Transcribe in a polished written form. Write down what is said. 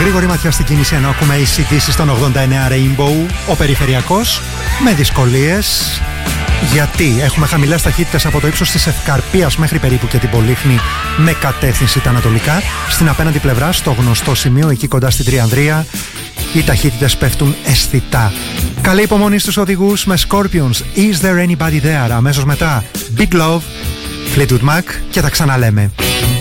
γρήγορη ματιά στην κίνηση ενώ ακούμε ACDC στον 89 Rainbow. Ο περιφερειακός με δυσκολίες. Γιατί έχουμε χαμηλές ταχύτητες από το ύψος της Ευκαρπίας μέχρι περίπου και την Πολύχνη με κατεύθυνση τα ανατολικά. Στην απέναντι πλευρά, στο γνωστό σημείο εκεί κοντά στην Τριανδρία, οι ταχύτητες πέφτουν αισθητά. Καλή υπομονή στους οδηγούς με Scorpions, Is There Anybody There? Αμέσως μετά Big Love, Fleetwood Mac και τα ξαναλέμε.